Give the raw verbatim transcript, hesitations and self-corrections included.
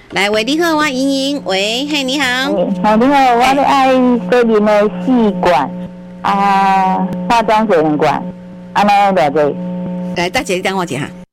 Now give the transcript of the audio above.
来，喂，你好，我莹莹，喂，嘿，你好。 好，你好，我要爱这里的细管啊，化妆水管，安尼了解。 来，大姐，你等我一下。